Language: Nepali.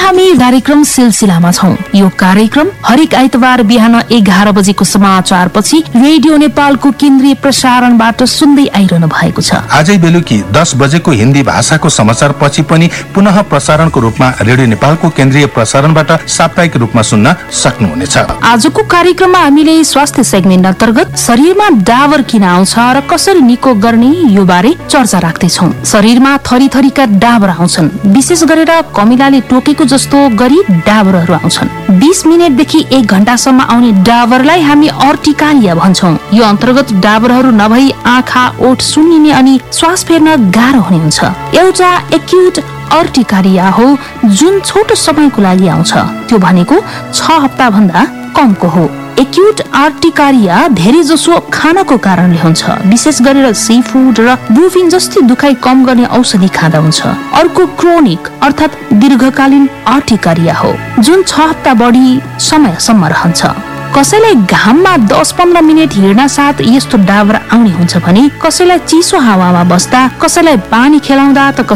हामी कार्यक्रम सिलसिलामा छौं। यो कार्यक्रम हरेक आइतबार बिहान 11 बजेको समाचारपछि रेडियो नेपालको केन्द्रीय प्रसारणबाट सुन्दै आइरहनु भएको छ। आजै बेलुकी 10 बजेको हिन्दी भाषाको समाचार पछि पनि पुनः प्रसारणको रूपमा रेडियो नेपालको केन्द्रीय प्रसारणबाट साप्ताहिक रूपमा सुन्न सक्नुहुनेछ। आजको कार्यक्रममा हामीले स्वास्थ्य सेगमेन्ट अन्तर्गत शरीरमा डाबर किन आउँछ र कसरी निको गर्ने यो बारे चर्चा राख्दैछौँ। शरीरमा थरी थरीका डाबर आउँछन्, विशेष गरेर कमिलाले टोकेको जस्तो गरी डाबरहरू आउँछन्। 20 मिनेटदेखि 1 घण्टासम्म आउने डाबरलाई हामी अर्टिकारिया भन्छौँ। यो अन्तर्गत डाबरहरू नभई आँखा, ओठ सुन्निने अनि श्वास फेर्न गाह्रो हुने हुन्छ। एउटा एक्युट अर्टिकारिया हो जुन छोटो समयको लागि आउँछ, त्यो भनेको 6 हप्ता भन्दा कमको हो। एक्युट अर्टिकारिया धेरै जसो खानाको कारणले हुन्छ, विशेष गरेर सी फुड र बुफिन जस्तै दुखाइ कम गर्ने औषधि खाँदा हुन्छ। अर्को क्रोनिक अर्थात दीर्घकालीन अर्टिकारिया हो जुन 6 हप्ता बढी समयसम्म रहन्छ। कसैलाई घाममा 10-15 मिनट हिँड्न साथ यस्तो डाबर आउने हुन्छ भने कसैलाई चिसो हावामा बस्दा, कसैलाई पानी खेलाउँदा त